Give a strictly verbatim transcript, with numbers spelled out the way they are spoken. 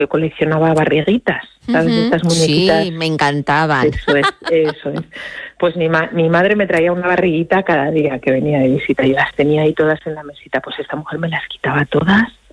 yo coleccionaba barriguitas, ¿sabes? Uh-huh. Estas muñequitas. Sí, me encantaban. Eso es, eso es. Pues mi, ma- mi madre me traía una barriguita cada día que venía de visita y las tenía ahí todas en la mesita. Pues esta mujer me las quitaba todas